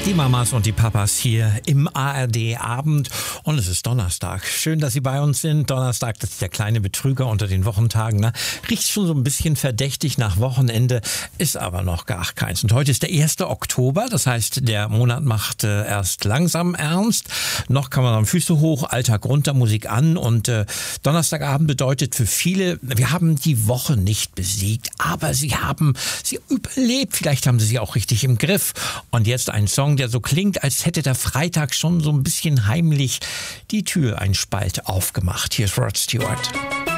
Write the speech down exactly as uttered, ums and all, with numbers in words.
Die Mamas und die Papas hier im A R D-Abend und es ist Donnerstag. Schön, dass Sie bei uns sind. Donnerstag, das ist der kleine Betrüger unter den Wochentagen. Ne? Riecht schon so ein bisschen verdächtig nach Wochenende, ist aber noch gar keins. Und heute ist der erste Oktober, das heißt, der Monat macht äh, erst langsam ernst. Noch kann man am Füße hoch, Alltag runter, Musik an und äh, Donnerstagabend bedeutet für viele, wir haben die Woche nicht besiegt, aber sie haben sie überlebt. Vielleicht haben sie sie auch richtig im Griff. Und jetzt ein Song, der so klingt, als hätte der Freitag schon so ein bisschen heimlich die Tür ein Spalt aufgemacht. Hier ist Rod Stewart.